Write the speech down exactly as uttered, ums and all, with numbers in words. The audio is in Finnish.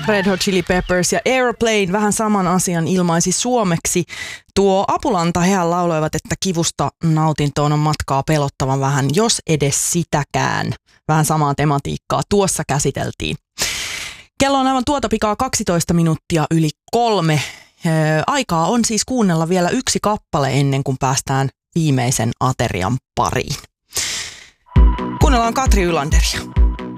Red Hot Chili Peppers ja Airplane vähän saman asian ilmaisi suomeksi. Tuo Apulanta hehän lauloivat, että kivusta nautintoon on matkaa pelottavan vähän, jos edes sitäkään. Vähän samaa tematiikkaa tuossa käsiteltiin. Kello on aivan tuota pikaa kaksitoista minuuttia yli kolme. Aikaa on siis kuunnella vielä yksi kappale ennen kuin päästään viimeisen aterian pariin. Kuunnellaan Katri Ylanderia.